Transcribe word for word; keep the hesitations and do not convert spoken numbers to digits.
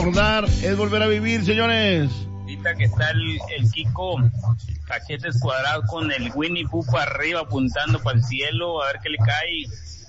recordar, es volver a vivir, señores. Ahorita que está el, el Kiko cachetes cuadrados con el Winnie Pooh para arriba apuntando para el cielo, a ver qué le cae.